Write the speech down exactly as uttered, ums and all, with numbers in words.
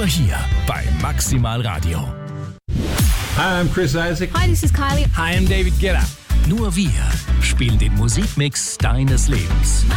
hier bei Maximal Radio. Hi, I'm Chris Isaac. Hi, this is Kylie. Hi, I'm David Guetta. Nur wir spielen den Musikmix deines Lebens.